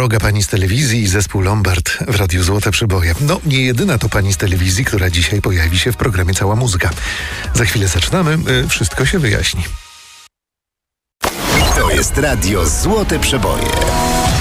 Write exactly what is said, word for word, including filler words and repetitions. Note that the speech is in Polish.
droga pani z telewizji i zespół Lombard w Radiu Złote Przeboje. No, nie jedyna to pani z telewizji, która dzisiaj pojawi się w programie Cała Muzyka. Za chwilę zaczynamy, y, wszystko się wyjaśni. To jest Radio Złote Przeboje.